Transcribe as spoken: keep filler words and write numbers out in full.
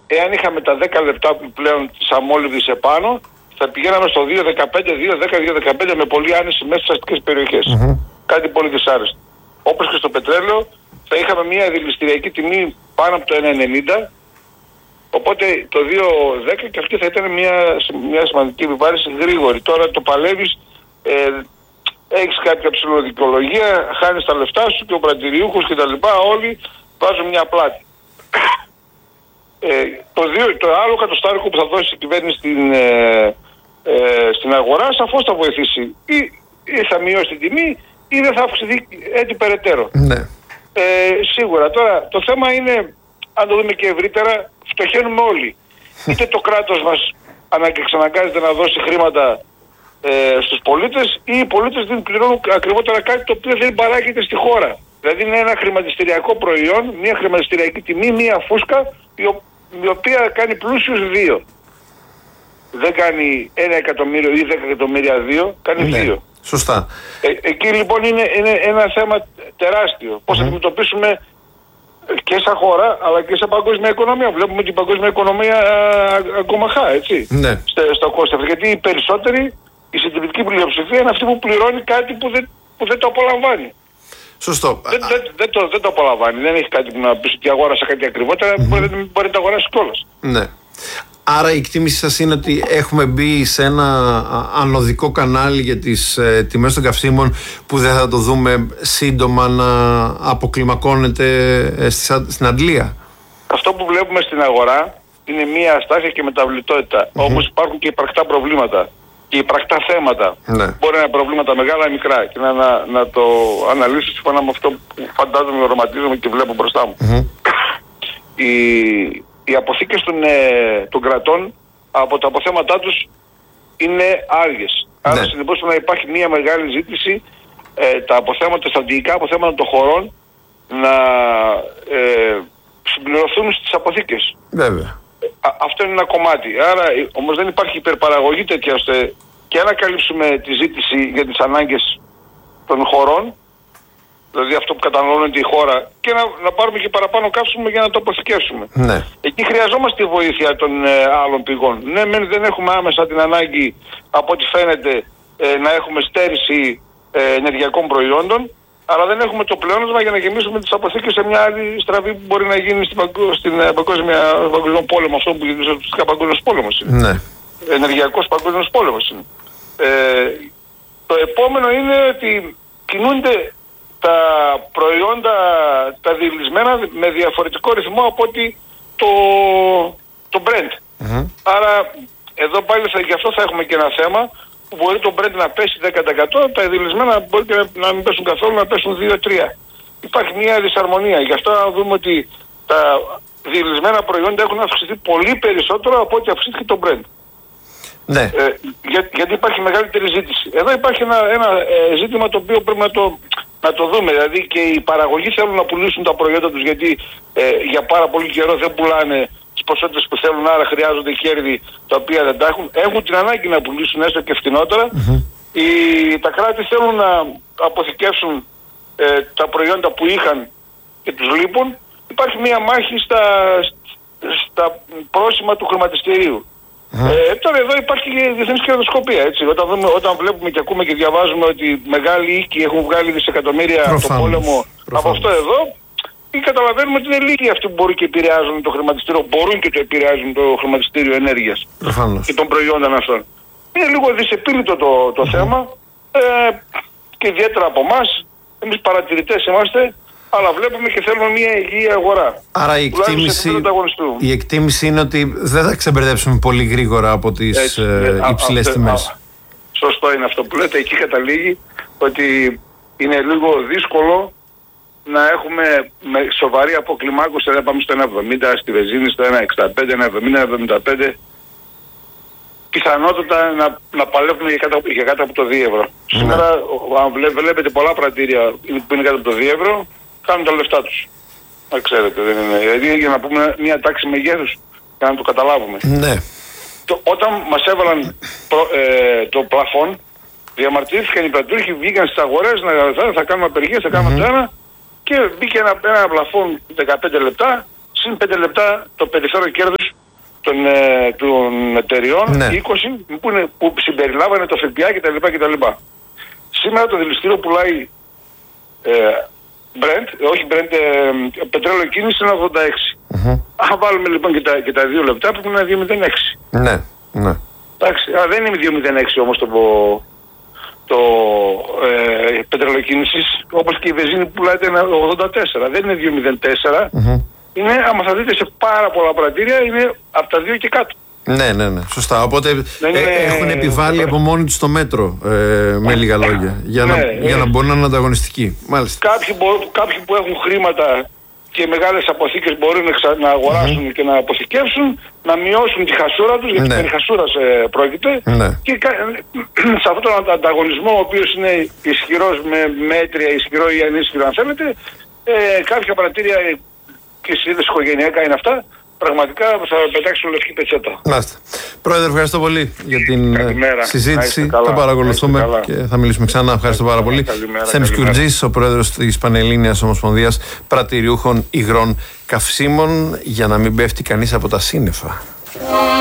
εάν είχαμε τα δέκα λεπτά που πλέον της αμόλυβδης επάνω, θα πηγαίναμε στο δύο δεκαπέντε, δύο δέκα, δύο δεκαπέντε με πολύ άνεση μέσα στις αστικές περιοχές. Mm-hmm. Κάτι πολύ δυσάρεστο. Όπως και στο πετρέλαιο, θα είχαμε μια δηληστηριακή τιμή πάνω από το ένα ενενήντα. Οπότε το δύο δέκα και αυτή θα ήταν μια, μια σημαντική επιβάρηση γρήγορη. Τώρα το παλεύεις, ε, έχεις κάποια ψηλοδικαιολογία, χάνεις τα λεφτά σου και ο πρατηριούχος και τα λοιπά, όλοι βάζουν μια πλάτη. Ε, το, δύο, το άλλο κατοστάρικο που θα δώσει η κυβέρνηση στην, ε, ε, στην αγορά σαφώς θα βοηθήσει. Ή, ή θα μειώσει την τιμή ή δεν θα αυξηθεί έτσι περαιτέρω. Ναι. Ε, σίγουρα. Τώρα το θέμα είναι, αν το δούμε και ευρύτερα, φτωχαίνουμε όλοι. Είτε το κράτος μας αναγκάζεται να δώσει χρήματα ε, στους πολίτες, ή οι πολίτες δεν πληρώνουν ακριβότερα κάτι το οποίο δεν παράγεται στη χώρα. Δηλαδή είναι ένα χρηματιστηριακό προϊόν, μια χρηματιστηριακή τιμή, μια φούσκα, η οποία κάνει πλούσιους δύο. Δεν κάνει ένα εκατομμύριο ή δέκα εκατομμύρια δύο, κάνει ναι, δύο. Σωστά. Ε, εκεί λοιπόν είναι, είναι ένα θέμα τεράστιο. Πώς mm-hmm. θα αντιμετωπίσουμε και σαν χώρα, αλλά και σαν παγκόσμια οικονομία. Βλέπουμε την παγκόσμια οικονομία ακόμα χά, έτσι. Ναι. Στο, στο κόστος. Γιατί οι περισσότεροι, η συντηρητική πλειοψηφία είναι αυτή που πληρώνει κάτι που δεν, που δεν το απολαμβάνει. Σωστό. Δεν, δεν, δεν, το, δεν το απολαμβάνει. Δεν έχει κάτι που να πει ότι αγόρασα κάτι ακριβότερα, mm-hmm. μπορεί, μπορεί να το αγοράσει κιόλας. Ναι. Άρα η εκτίμηση σας είναι ότι έχουμε μπει σε ένα ανωδικό κανάλι για τις ε, τιμές των καυσίμων που δεν θα το δούμε σύντομα να αποκλιμακώνεται ε, στη, στην αντλία. Αυτό που βλέπουμε στην αγορά είναι μια αστάθεια και μεταβλητότητα. Mm-hmm. Όμως υπάρχουν και υπαρκτά προβλήματα και υπαρκτά θέματα. Ναι. Μπορεί να είναι προβλήματα μεγάλα ή μικρά και να, να, να το αναλύσω σύμφωνα με αυτό που φαντάζομαι, οραματίζομαι και βλέπω μπροστά μου. Mm-hmm. Η... Οι αποθήκες των, ε, των κρατών από τα αποθέματά τους είναι άργες. Ναι. Άρα συνεπώς να υπάρχει μια μεγάλη ζήτηση ε, τα αποθέματα, τα στρατηγικά αποθέματα των χωρών να ε, συμπληρωθούν στις αποθήκες. Βέβαια. Α, αυτό είναι ένα κομμάτι. Άρα όμως δεν υπάρχει υπερπαραγωγή τέτοια ώστε και να καλύψουμε τη ζήτηση για τις ανάγκες των χωρών, δηλαδή αυτό που καταναλώνεται η χώρα, και να, να πάρουμε και παραπάνω καύσιμο για να το αποθηκεύσουμε. Ναι. Εκεί χρειαζόμαστε τη βοήθεια των ε, άλλων πηγών. Ναι, μεν δεν έχουμε άμεσα την ανάγκη, από ό,τι φαίνεται, ε, να έχουμε στέρηση ε, ενεργειακών προϊόντων, αλλά δεν έχουμε το πλεόνασμα για να γεμίσουμε τις αποθήκες σε μια άλλη στραβή που μπορεί να γίνει στην, στην ε, παγκόσμια, παγκόσμιο πόλεμο, αυτό που ουσιαστικά παγκόσμιος πόλεμος είναι. Ναι. Ενεργειακός παγκόσμιος πόλεμος είναι. Ε, το επόμενο είναι ότι κινούνται τα προϊόντα, τα διελισμένα, με διαφορετικό ρυθμό από ότι το, το Brent. Mm-hmm. Άρα εδώ πάλι θα, γι' αυτό θα έχουμε και ένα θέμα που μπορεί το Brent να πέσει δέκα τοις εκατό, τα διελισμένα μπορεί και να, να μην πέσουν καθόλου, να πέσουν δύο τρία. Υπάρχει μια δυσαρμονία. Γι' αυτό να δούμε ότι τα διελισμένα προϊόντα έχουν αυξηθεί πολύ περισσότερο από ό,τι αυξήθηκε το Brent. Ναι. Ε, για, γιατί υπάρχει μεγαλύτερη ζήτηση. Εδώ υπάρχει ένα, ένα ε, ζήτημα το οποίο πρέπει να το, να το δούμε. Δηλαδή και οι παραγωγοί θέλουν να πουλήσουν τα προϊόντα τους, γιατί ε, για πάρα πολύ καιρό δεν πουλάνε τις ποσότητες που θέλουν, άρα χρειάζονται κέρδη τα οποία δεν τα έχουν. Έχουν την ανάγκη να πουλήσουν έστω και φτηνότερα. Mm-hmm. Οι, τα κράτη θέλουν να αποθηκεύσουν ε, τα προϊόντα που είχαν και τους λείπουν. Υπάρχει μια μάχη στα, στα πρόσημα του χρηματιστηρίου. Mm. Ε, τώρα εδώ υπάρχει και διεθνής κερδοσκοπία, έτσι. Όταν, δούμε, όταν βλέπουμε και ακούμε και διαβάζουμε ότι μεγάλοι οίκοι έχουν βγάλει δισεκατομμύρια από τον πόλεμο, προφανώς, από αυτό εδώ, και καταλαβαίνουμε ότι είναι λίγοι αυτοί που μπορούν και επηρεάζουν το χρηματιστήριο, μπορούν και το επηρεάζουν το χρηματιστήριο ενέργειας και των προϊόντων αυτών. Είναι λίγο δυσεπίλητο το, το mm. θέμα ε, και ιδιαίτερα από εμάς, εμείς παρατηρητές είμαστε, αλλά βλέπουμε και θέλουμε μια υγιή αγορά. Άρα η εκτίμηση, η εκτίμηση είναι ότι δεν θα ξεμπερδέψουμε πολύ γρήγορα από τις ε, υψηλές τιμές. Σωστό είναι αυτό που λέτε. Εκεί καταλήγει ότι είναι λίγο δύσκολο να έχουμε με σοβαρή αποκλιμάκωση. Να πάμε στο ένα εβδομήντα, στη βενζίνη στο ένα εξήντα πέντε, ένα εβδομήντα, ένα εβδομήντα πέντε. Πιθανότατα να, να παλεύουμε για κάτω, για κάτω από το δύο ευρώ. Ναι. Σήμερα, αν βλέ, βλέπετε πολλά πρατήρια που είναι κάτω από το δύο ευρώ, κάνουν τα λεφτά τους. Να ξέρετε, δεν είναι. Δηλαδή για να πούμε μια τάξη μεγέθους, για να το καταλάβουμε. Ναι. Το, όταν μας έβαλαν προ, ε, το πλαφόν, διαμαρτυρήθηκαν οι πρατούργοι, βγήκαν στις αγορές να θα, θα κάνουμε απεργίες, θα κάνουμε mm-hmm. ένα, και μπήκε ένα, ένα πλαφόν δεκαπέντε λεπτά, συν πέντε λεπτά το περιθώριο κέρδους των, ε, των εταιριών, ναι. είκοσι που, είναι, που συμπεριλάβανε το ΦΠΑ κτλ. κτλ. Σήμερα το δηληστήριο πουλάει ε, Brent, όχι Brent, ε, πετρέλαιο κίνηση είναι ογδόντα έξι. Mm-hmm. Αν βάλουμε λοιπόν και τα, και τα δύο λεπτά που είναι δύο μηδέν έξι. Ναι, ναι. Εντάξει, α, δεν είναι δύο μηδέν έξι όμως το, το ε, πετρέλαιο κίνησης, όπως και η βενζίνη που πουλάει είναι ογδόντα τέσσερα. Δεν είναι δύο μηδέν τέσσερα. Mm-hmm. Είναι, άμα θα δείτε σε πάρα πολλά πρατήρια, είναι από τα δύο και κάτω. Ναι, ναι, ναι, σωστά. Οπότε είναι... ε, έχουν επιβάλει από μόνοι τους το μέτρο, ε, με λίγα λόγια, για, ναι, να, ναι. για να μπορούν να είναι ανταγωνιστικοί. Μάλιστα. Κάποιοι, μπο, κάποιοι που έχουν χρήματα και μεγάλες αποθήκες μπορούν να, ξα, να αγοράσουν mm-hmm. και να αποθηκεύσουν, να μειώσουν τη χασούρα τους, γιατί ναι. περί χασούρας ε, πρόκειται. Ναι. Και σε αυτόν τον ανταγωνισμό, ο οποίος είναι ισχυρός με μέτρια, ισχυρό ή ανίσχυρο αν θέλετε, ε, κάποια πρατήρια και συνήθως οικογενειακά είναι αυτά, πραγματικά θα πετάξουν λευκή πετσέτα. Μάλιστα. Πρόεδρε, ευχαριστώ πολύ για την καλημέρα. συζήτηση. Το παρακολουθούμε και θα μιλήσουμε ξανά. Ευχαριστώ πάρα πολύ. Θέμης Κιουρτζής, ο πρόεδρος της Πανελλήνιας Ομοσπονδίας Πρατηριούχων Υγρών Καυσίμων, για να μην πέφτει κανείς από τα σύννεφα.